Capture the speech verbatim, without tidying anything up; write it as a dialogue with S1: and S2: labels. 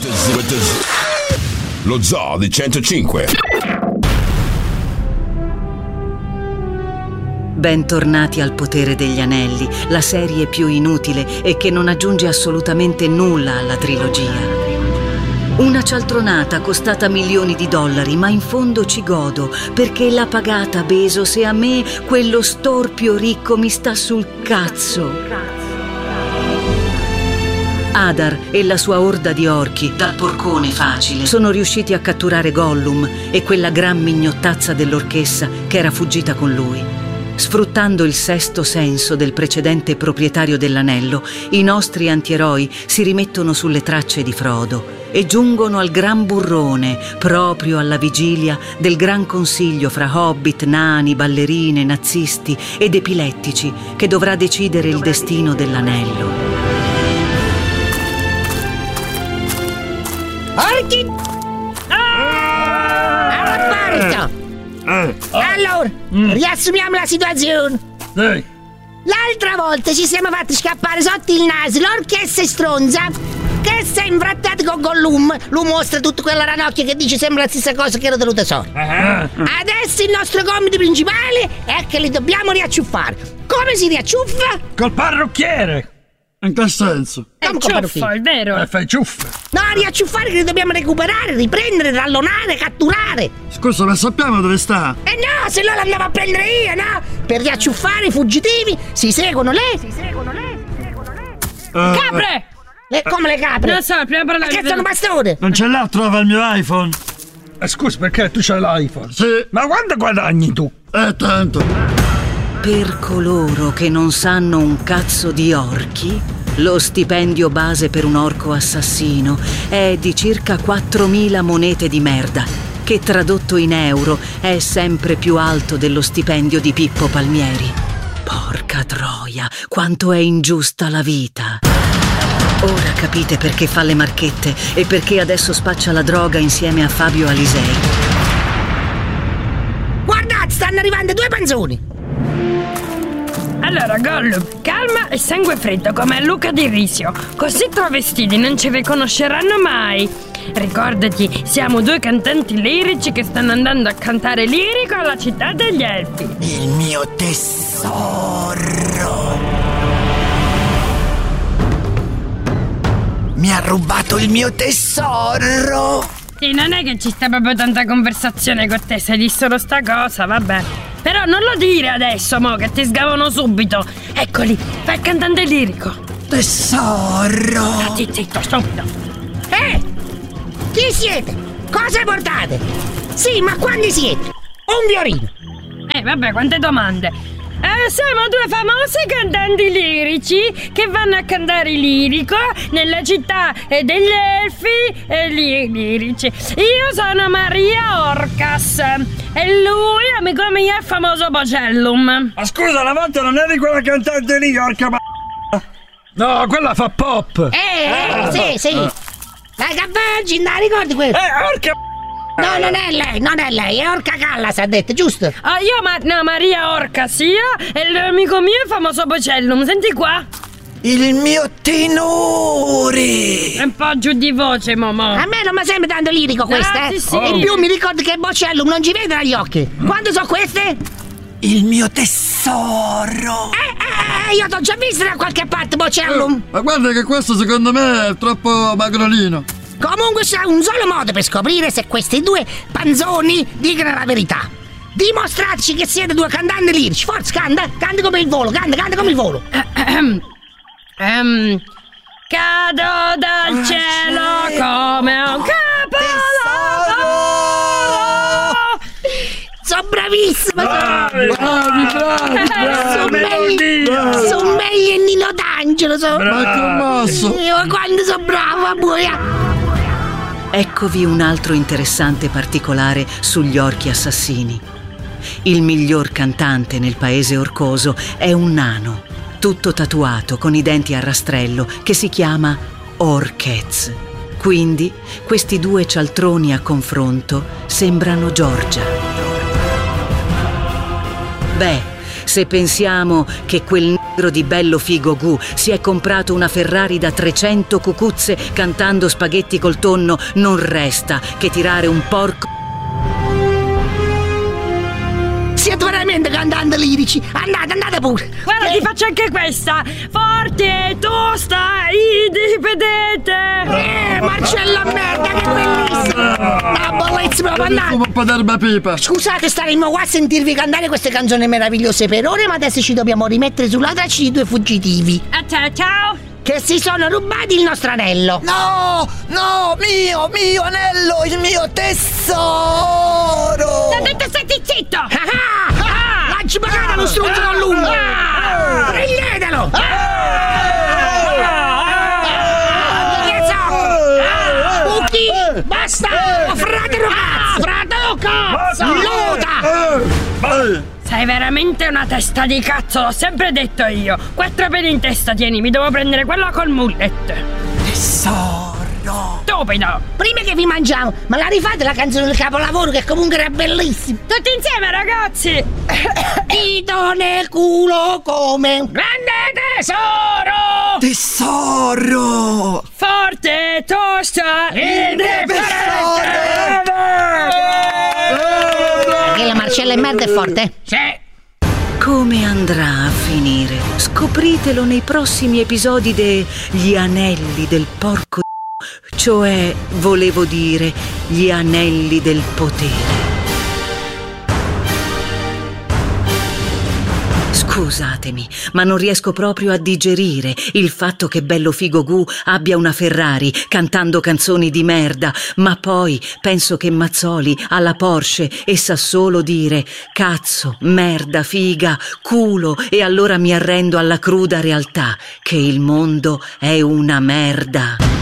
S1: Lo Zoo di centocinque.
S2: Bentornati al Potere degli Anelli, la serie più inutile e che non aggiunge assolutamente nulla alla trilogia. Una cialtronata costata milioni di dollari, ma in fondo ci godo, perché l'ha pagata Bezos e a me quello storpio ricco mi sta sul cazzo. Adar e la sua orda di orchi, dal porcone facile, sono riusciti a catturare Gollum e quella gran mignottazza dell'orchessa che era fuggita con lui. Sfruttando il sesto senso del precedente proprietario dell'anello, i nostri antieroi si rimettono sulle tracce di Frodo e giungono al Gran Burrone, proprio alla vigilia del Gran Consiglio fra hobbit, nani, ballerine, nazisti ed epilettici che dovrà decidere il destino dell'anello.
S3: Orchi! Ah! Allora,
S4: Eh.
S3: allora
S4: Mm.
S3: riassumiamo la situazione.
S4: Ehi.
S3: L'altra volta ci siamo fatti scappare sotto il naso l'orchestra stronza che si è imbrattato con Gollum. Lui mostra tutta quella ranocchia che dice sembra la stessa cosa che era tenuta solo.
S4: Ah.
S3: Adesso il nostro compito principale è che li dobbiamo riacciuffare. Come si riacciuffa?
S4: Col parrucchiere. In che senso?
S3: Come col parrucchiere?
S5: È vero?
S4: Eh, fai ciuffe.
S3: No, riacciuffare che li dobbiamo recuperare, riprendere, rallonare, catturare.
S4: Scusa, ma sappiamo dove sta?
S3: E no, se no l'andavo a prendere io, no? Per riacciuffare i fuggitivi si seguono le... Si seguono le... Si seguono le...
S4: Eh,
S5: Capre!
S3: le come le capre?
S5: Non so, prima
S3: Ma
S5: parlare
S3: che sono bastone?
S4: Non ce l'ha, trova il mio iPhone. Eh, scusa, perché tu c'hai l'iPhone? Sì. Ma quanto guadagni tu? Eh, tanto.
S2: Per coloro che non sanno un cazzo di orchi, lo stipendio base per un orco assassino è di circa quattromila monete di merda, che tradotto in euro è sempre più alto dello stipendio di Pippo Palmieri. Porca troia, quanto è ingiusta la vita! Ora capite perché fa le marchette e perché adesso spaccia la droga insieme a Fabio Alisei.
S3: Guardate, stanno arrivando due panzoni.
S5: Allora, Gollum, calma e sangue freddo come a Luca di Risio. Così travestiti non ci riconosceranno mai. Ricordati, siamo due cantanti lirici che stanno andando a cantare lirico alla città degli elfi.
S6: Il mio tesoro. Mi ha rubato il mio tesoro.
S5: Sì, non è che ci sta proprio tanta conversazione con te, sai di solo sta cosa, vabbè. Però non lo dire adesso, mo, che ti sgavano subito. Eccoli, fai il cantante lirico.
S6: Tesoro.
S5: Stati zitto, subito.
S3: Eh! Chi siete? Cosa portate? Sì, ma quando siete? Un violino.
S5: Eh, vabbè, quante domande. Eh, siamo due famosi cantanti lirici che vanno a cantare lirico nella città eh, degli elfi e li- lirici. Io sono Maria Orcas e lui, amico mio, è il famoso Bocellum.
S4: Ma scusa, una volta non eri quella cantante lì, orca ma... No, quella fa pop.
S3: Eh, eh, sì, sì. La Virgin, la ricordi quello?
S4: Eh, orca
S3: No, non è lei, non è lei, è Orca Callas, ha detto, giusto?
S5: Ah, io, ma- no, Maria Orcas, io e l'amico mio è il famoso Bocellum. Senti qua.
S6: Il mio tenore.
S5: È un po' giù di voce, Momo.
S3: A me non mi sembra tanto lirico questo,
S5: Ah,
S3: eh?
S5: sì, sì.
S3: In più mi ricordo che Bocellum non ci vede dagli occhi. Quando sono queste?
S6: Il mio tesoro.
S3: Eh, eh, eh, io t'ho già visto da qualche parte, Bocellum.
S4: Ma guarda che questo secondo me è troppo magrolino.
S3: Comunque c'è un solo modo per scoprire se questi due panzoni dicono la verità. Dimostrateci che siete due cantanti lirici. Forza, canta, canta come il volo, canta, canta come il volo.
S5: Ehm, cado dal cielo come un capolavoro.
S3: Sono bravissima.
S4: Bravi, bravi, bravi, bravi.
S3: Sono meglio, son meglio e Nino D'Angelo. So.
S4: Ma che mosso.
S3: Io quando sono bravo a buia.
S2: Eccovi un altro interessante particolare sugli orchi assassini. Il miglior cantante nel paese orcoso è un nano, tutto tatuato con i denti a rastrello, che si chiama Orkez. Quindi questi due cialtroni a confronto sembrano Giorgia. Beh, Se pensiamo che quel negro di Bello Figo Gu si è comprato una Ferrari da trecento cucuzze cantando spaghetti col tonno, non resta che tirare un porco.
S3: Siete veramente cantanti lirici. Andate, andate pure.
S5: Guarda,
S3: Eh,
S5: ti faccio anche questa. Forte, tosta, indipendente.
S3: Eh, Marcello merda, che bellissimo. Una bellissima andate.
S4: Come potermi pipa.
S3: Scusate, staremo qua a sentirvi cantare queste canzoni meravigliose per ore, ma adesso ci dobbiamo rimettere sulla traccia di due fuggitivi
S5: A te, ciao.
S3: che si sono rubati il nostro anello.
S6: No, no, mio, mio anello, il mio tesoro.
S5: Ti ho detto stai zitto.
S3: Ah, ah, l'hai pagato lo stronzo con lungo. Prendetelo. Tutti, basta. Frate ragazzi, frate cazzo. Loda.
S5: Sei veramente una testa di cazzo, l'ho sempre detto io. Quattro peli in testa tieni, mi devo prendere quello col mullet.
S6: Tesoro.
S5: Stupido.
S3: Prima che vi mangiamo, ma la rifate la canzone del capolavoro che comunque era bellissima.
S5: Tutti insieme, ragazzi.
S3: Dito nel culo come grande tesoro.
S6: Tesoro.
S5: Forte, tosta, indifferente.
S3: Che la Marcella è merda è forte?
S5: Sì.
S2: Come andrà a finire? Scopritelo nei prossimi episodi de Gli Anelli del Porco, cioè, volevo dire, gli anelli del potere. Scusatemi, ma non riesco proprio a digerire il fatto che Bello Figo Gu abbia una Ferrari cantando canzoni di merda, ma poi penso che Mazzoli alla Porsche e sa solo dire cazzo, merda, figa, culo, e allora mi arrendo alla cruda realtà che il mondo è una merda.